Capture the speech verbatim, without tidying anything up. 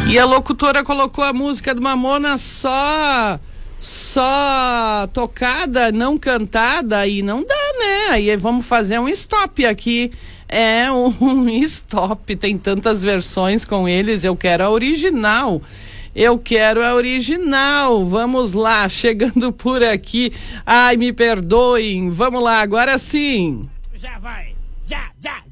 E a locutora colocou a música do Mamona só só tocada, não cantada, e não dá, né? Aí vamos fazer um stop aqui. É um stop, tem tantas versões com eles, eu quero a original. Eu quero a original. Vamos lá, chegando por aqui. Ai, me perdoem. Vamos lá, agora sim. Já vai. Já, já.